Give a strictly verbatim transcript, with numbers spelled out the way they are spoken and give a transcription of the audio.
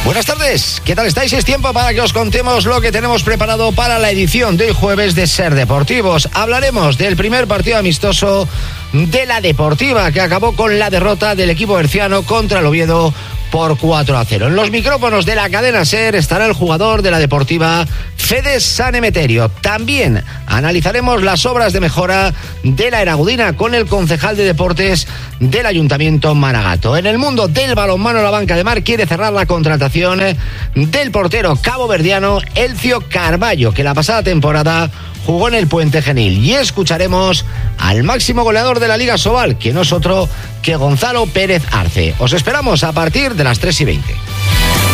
Buenas tardes, ¿qué tal estáis? Es tiempo para que os contemos lo que tenemos preparado para la edición de hoy jueves de Ser Deportivos. Hablaremos del primer partido amistoso de la Deportiva, que acabó con la derrota del equipo berciano contra el Oviedo por cuatro a cero. En los micrófonos de la cadena SER estará el jugador de la Deportiva, Fede San Emeterio. También analizaremos las obras de mejora de la Eragudina con el concejal de deportes del Ayuntamiento Maragato. En el mundo del balonmano, la Banca de Mar quiere cerrar la contratación del portero caboverdiano Elcio Carballo, que la pasada temporada jugó en el Puente Genil. Y escucharemos al máximo goleador de la Liga Sobal, que no es otro que Gonzalo Pérez Arce. Os esperamos a partir de las tres y veinte.